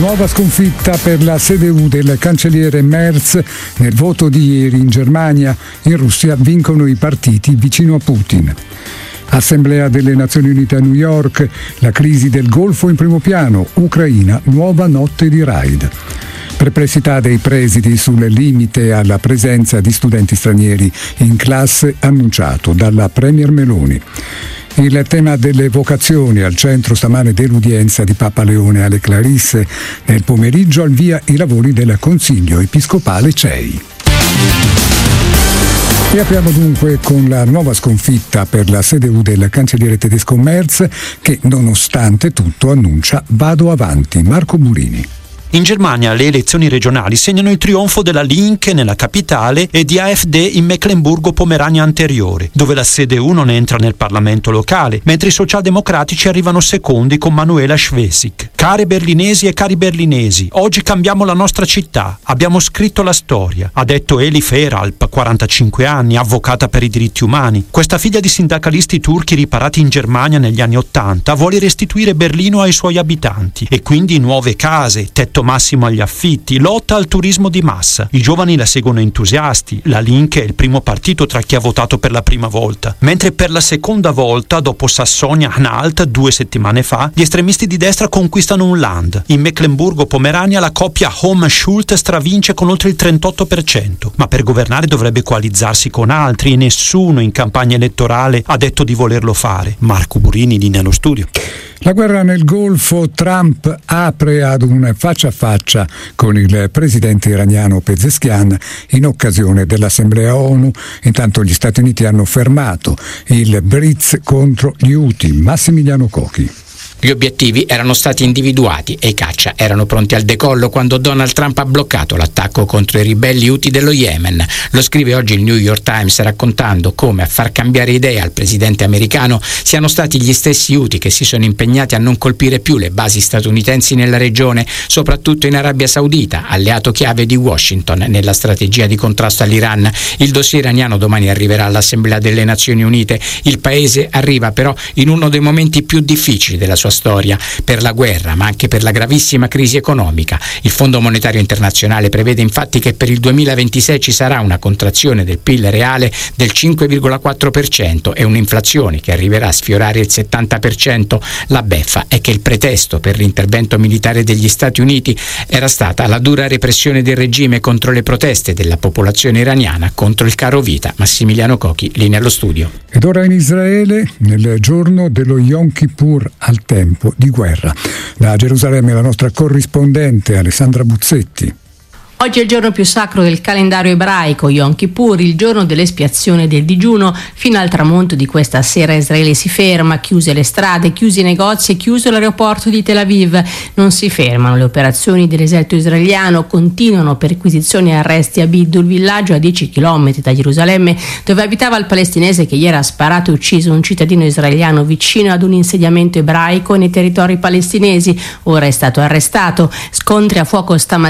Nuova sconfitta per la CDU del cancelliere Merz. Nel voto di ieri in Germania, in Russia vincono i partiti vicino a Putin. Assemblea delle Nazioni Unite a New York, la crisi del Golfo in primo piano, Ucraina, nuova notte di raid. Perplessità dei presidi sul limite alla presenza di studenti stranieri in classe annunciato dalla Premier Meloni. Il tema delle vocazioni al centro stamane dell'udienza di Papa Leone alle Clarisse. Nel pomeriggio al via i lavori del Consiglio Episcopale CEI. E apriamo dunque con la nuova sconfitta per la CDU del cancelliere tedesco Merz, che nonostante tutto annuncia vado avanti. Marco Burini. In Germania le elezioni regionali segnano il trionfo della Linke nella capitale e di AfD in Meclemburgo-Pomerania anteriore, dove la CDU non entra nel Parlamento locale, mentre i socialdemocratici arrivano secondi con Manuela Schwesig. Care berlinesi e cari berlinesi, oggi cambiamo la nostra città, abbiamo scritto la storia, ha detto Elif Eralp, 45 anni, avvocata per i diritti umani. Questa figlia di sindacalisti turchi riparati in Germania negli anni '80 vuole restituire Berlino ai suoi abitanti e quindi nuove case, tetto massimo agli affitti, lotta al turismo di massa. I giovani la seguono entusiasti, la Linke è il primo partito tra chi ha votato per la prima volta, mentre per la seconda volta, dopo Sassonia-Anhalt 2 settimane fa, gli estremisti di destra conquistano un land. In Meclemburgo-Pomerania la coppia Hohm-Schulz stravince con oltre il 38%, ma per governare dovrebbe coalizzarsi con altri e nessuno in campagna elettorale ha detto di volerlo fare. Marco Burini, linea allo studio. La guerra nel Golfo, Trump apre ad un faccia a faccia con il presidente iraniano Pezeshkian in occasione dell'Assemblea ONU. Intanto gli Stati Uniti hanno fermato il Blitz contro gli Houthi. Massimiliano Cochi. Gli obiettivi erano stati individuati e i caccia erano pronti al decollo quando Donald Trump ha bloccato l'attacco contro i ribelli Houthi dello Yemen. Lo scrive oggi il New York Times raccontando come a far cambiare idea al presidente americano siano stati gli stessi Houthi che si sono impegnati a non colpire più le basi statunitensi nella regione, soprattutto in Arabia Saudita, alleato chiave di Washington nella strategia di contrasto all'Iran. Il dossier iraniano domani arriverà all'Assemblea delle Nazioni Unite. Il paese arriva però in uno dei momenti più difficili della sua storia, per la guerra ma anche per la gravissima crisi economica. Il Fondo Monetario Internazionale prevede infatti che per il 2026 ci sarà una contrazione del PIL reale del 5,4% e un'inflazione che arriverà a sfiorare il 70%. La beffa è che il pretesto per l'intervento militare degli Stati Uniti era stata la dura repressione del regime contro le proteste della popolazione iraniana contro il caro vita. Massimiliano Cochi, linea allo studio. Ed ora in Israele, nel giorno dello Yom Kippur, al tempo di guerra. Da Gerusalemme la nostra corrispondente Alessandra Buzzetti. Oggi è il giorno più sacro del calendario ebraico, Yom Kippur, il giorno dell'espiazione del digiuno. Fino al tramonto di questa sera Israele si ferma, chiuse le strade, chiusi i negozi e chiuso l'aeroporto di Tel Aviv. Non si fermano le operazioni dell'esercito israeliano, continuano perquisizioni e arresti a Biddu, il villaggio a 10 km da Gerusalemme, dove abitava il palestinese che ieri ha sparato e ucciso un cittadino israeliano vicino ad un insediamento ebraico nei territori palestinesi. Ora è stato arrestato. Scontri a fuoco stamattina